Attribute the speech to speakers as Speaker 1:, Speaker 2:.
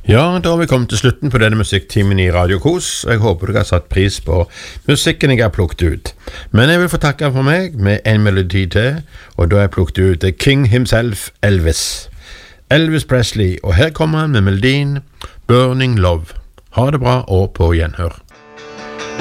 Speaker 1: Ja, da har vi kommet til slutten på denne musikktimen i Radio Kos. Jeg håper dere har satt pris på musikken jeg har plukket ut. Men jeg vil få takke for meg med en melodi til, og da har jeg plukket ut The King himself, Elvis. Elvis Presley, og her kommer han med melodien Burning Love. Ha det bra og på gjenhør.